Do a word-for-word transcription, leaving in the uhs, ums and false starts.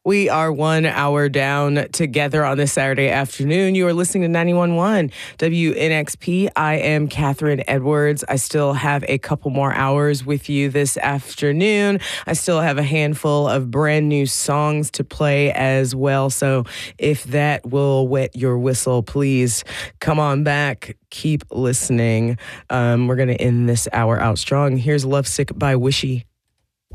We are one hour down together on this Saturday afternoon. You are listening to ninety-one point one W N X P. I am Catherine Edwards. I still have a couple more hours with you this afternoon. I still have a handful of brand new songs to play as well. So if that will wet your whistle, please come on back. Keep listening. Um, we're going to end this hour out strong. Here's Lovesick by Wishy.